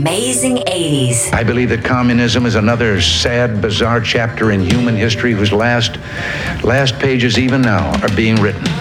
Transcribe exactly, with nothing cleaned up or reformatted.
amazing eighties. I believe that communism is another sad, bizarre chapter in human history whose last, last pages even now are being written.